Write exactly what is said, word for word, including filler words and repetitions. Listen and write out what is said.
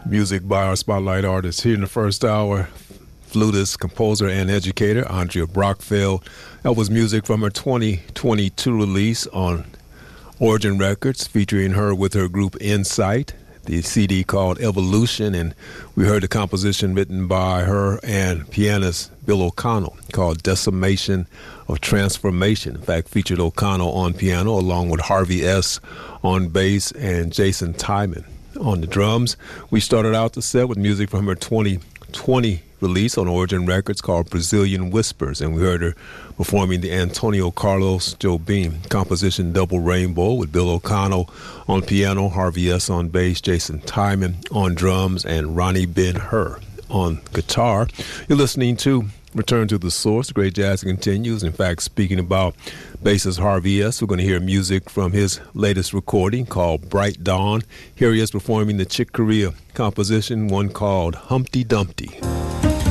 Music by our spotlight artist here in the first hour, flutist, composer, and educator Andrea Brockfeld. That was music from her twenty twenty-two release on Origin Records, featuring her with her group Insight, the C D called Evolution, and we heard a composition written by her and pianist Bill O'Connell called Decimation of Transformation. In fact, featured O'Connell on piano along with Harvey S. on bass and Jason Tyman on the drums. We started out the set with music from her twenty twenty release on Origin Records called Brazilian Whispers, and we heard her performing the Antonio Carlos Jobim composition Double Rainbow with Bill O'Connell on piano, Harvey S. on bass, Jason Tyman on drums, and Ronnie Ben-Hur on guitar. You're listening to Return to the Source. The Great Jazz continues. In fact, speaking about bassist Harvey S., we're going to hear music from his latest recording called Bright Dawn. Here he is performing the Chick Corea composition, one called Humpty Dumpty.